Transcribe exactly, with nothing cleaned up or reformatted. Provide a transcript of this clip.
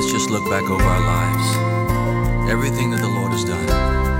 let's just look back over our lives. Everything that the Lord has done.